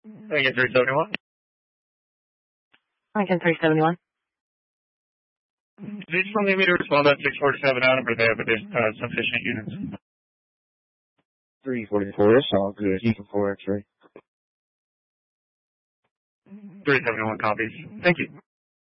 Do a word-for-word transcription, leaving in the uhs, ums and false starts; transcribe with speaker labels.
Speaker 1: Lincoln three seventy-one.
Speaker 2: Lincoln three seventy-one.
Speaker 1: They just want me to respond at six forty-seven out, but they have uh, sufficient units.
Speaker 3: three forty-four, that's all good. Eagle four X-ray.
Speaker 1: three seventy-one copies. Thank you.